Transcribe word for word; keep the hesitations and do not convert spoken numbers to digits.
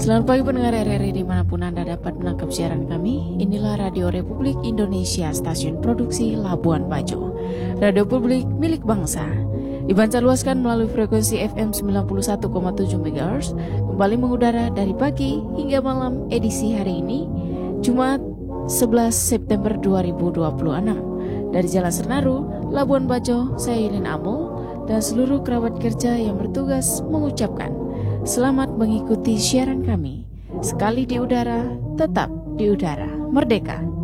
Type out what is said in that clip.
Selamat pagi pendengar R R I dimanapun Anda dapat menangkap siaran kami. Inilah Radio Republik Indonesia, stasiun produksi Labuan Bajo, radio publik milik bangsa. Dipancarluaskan melalui frekuensi F M sembilan puluh satu koma tujuh megahertz, kembali mengudara dari pagi hingga malam edisi hari ini, Jumat sebelas September dua ribu dua puluh enam. Dari Jalan Senaru, Labuan Bajo, saya Yulin Amul dan seluruh kerabat kerja yang bertugas mengucapkan selamat mengikuti siaran kami. Sekali di udara, tetap di udara. Merdeka!